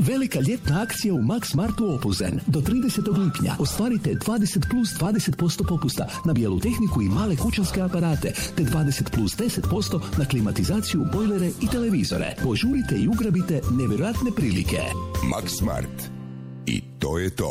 Velika ljetna akcija u Max Martu Opuzen. Do 30. lipnja ostvarite 20 plus 20% popusta na bijelu tehniku i male kućanske aparate, te 20 plus 10% na klimatizaciju, bojlere i televizore. Požurite i ugrabite nevjerojatne prilike. Max Mart. I to je to.